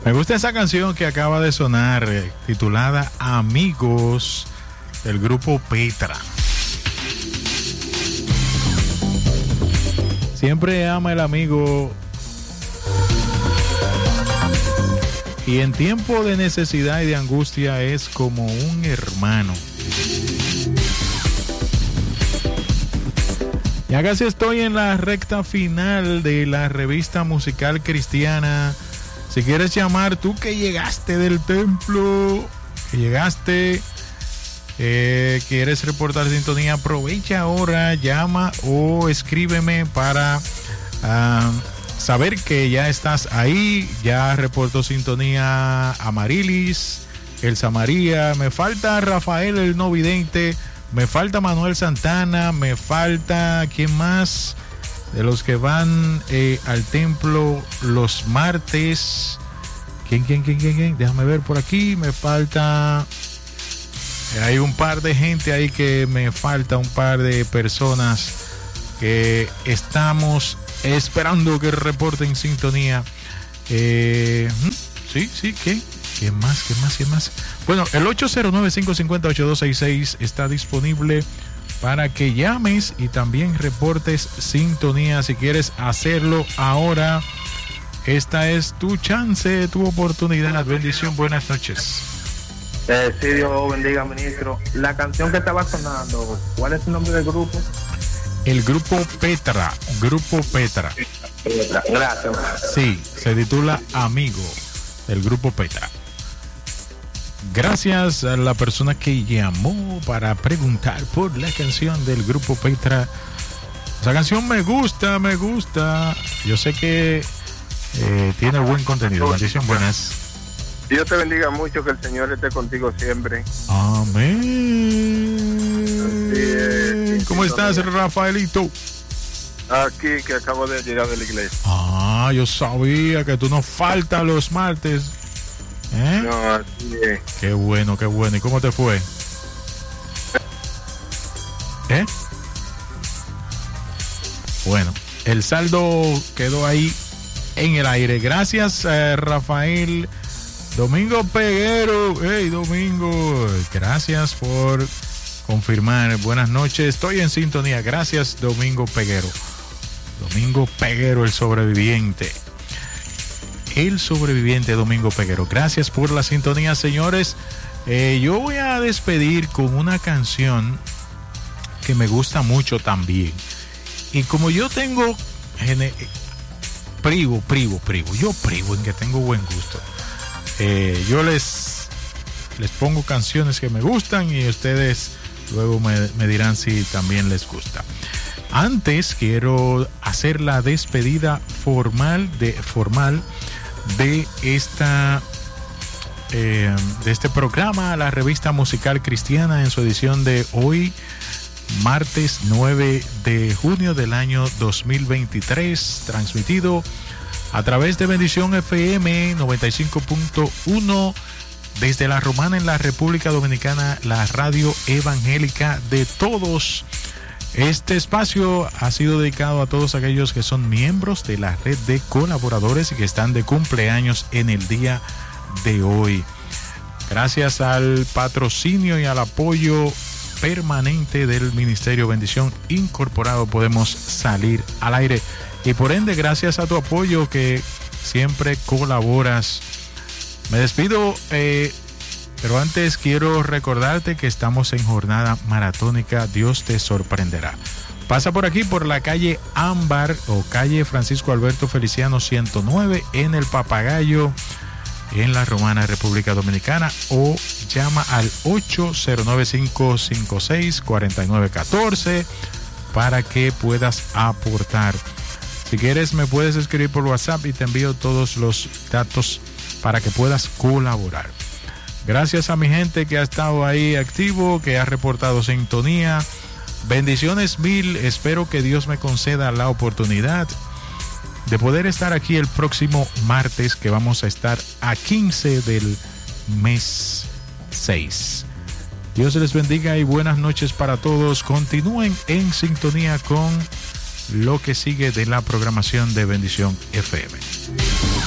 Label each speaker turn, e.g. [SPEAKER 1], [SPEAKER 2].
[SPEAKER 1] Me gusta esa canción que acaba de sonar, titulada Amigos, del grupo Petra. Siempre ama el amigo y en tiempo de necesidad y de angustia es como un hermano. Ya casi estoy en la recta final de la revista musical cristiana. Si quieres llamar, tú que llegaste del templo, que llegaste, quieres reportar sintonía, aprovecha ahora, llama o escríbeme para saber que ya estás ahí. Ya reportó sintonía Amarilis, Elsa María, me falta Rafael el no vidente, me falta Manuel Santana, me falta, ¿quién más? De los que van al templo los martes. ¿Quién? Déjame ver por aquí. Me falta. Hay un par de gente ahí que me falta, un par de personas que estamos esperando que reporten sintonía. Sí, ¿Qué más? Bueno, el 809-550-8266 está disponible para que llames y también reportes sintonía. Si quieres hacerlo ahora, esta es tu chance, tu oportunidad. Bendición, buenas noches.
[SPEAKER 2] Sí, Dios bendiga, ministro. La canción que estaba sonando, ¿cuál es el nombre del grupo?
[SPEAKER 1] El grupo Petra.
[SPEAKER 2] Gracias.
[SPEAKER 1] Sí, se titula Amigo, el grupo Petra. Gracias a la persona que llamó para preguntar por la canción del grupo Petra. Esa canción me gusta. Yo sé que tiene buen contenido. Bendición, buenas.
[SPEAKER 2] Dios te bendiga mucho, que el Señor esté contigo siempre.
[SPEAKER 1] Amén. ¿Cómo estás, Rafaelito?
[SPEAKER 2] Aquí, que acabo de llegar de la iglesia.
[SPEAKER 1] Yo sabía que tú no faltas los martes.
[SPEAKER 2] No, así es.
[SPEAKER 1] Qué bueno. ¿Y cómo te fue? Bueno, el saldo quedó ahí en el aire. Gracias, Rafael. Domingo Peguero. Hey, Domingo. Gracias por confirmar. Buenas noches. Estoy en sintonía. Gracias, Domingo Peguero. Domingo Peguero, el sobreviviente. El sobreviviente Domingo Peguero. Gracias por la sintonía, señores. Yo voy a despedir con una canción que me gusta mucho también. Y como yo tengo privo en que tengo buen gusto, yo les pongo canciones que me gustan y ustedes luego me dirán si también les gusta. Antes quiero hacer la despedida formal de este programa, la revista musical cristiana, en su edición de hoy, martes 9 de junio del año 2023, transmitido a través de Bendición FM 95.1 desde La Romana en la República Dominicana, la radio evangélica de todos. Este espacio ha sido dedicado a todos aquellos que son miembros de la red de colaboradores y que están de cumpleaños en el día de hoy. Gracias al patrocinio y al apoyo permanente del Ministerio Bendición Incorporado podemos salir al aire. Y por ende, gracias a tu apoyo que siempre colaboras. Me despido, pero antes quiero recordarte que estamos en jornada maratónica. Dios te sorprenderá. Pasa por aquí, por la calle Ámbar o calle Francisco Alberto Feliciano 109 en El Papagayo, en La Romana, República Dominicana, o llama al 809-556-4914 para que puedas aportar. Si quieres, me puedes escribir por WhatsApp y te envío todos los datos para que puedas colaborar. Gracias a mi gente que ha estado ahí activo, que ha reportado sintonía. Bendiciones mil. Espero que Dios me conceda la oportunidad de poder estar aquí el próximo martes, que vamos a estar a 15 del mes 6. Dios les bendiga y buenas noches para todos. Continúen en sintonía con lo que sigue de la programación de Bendición FM.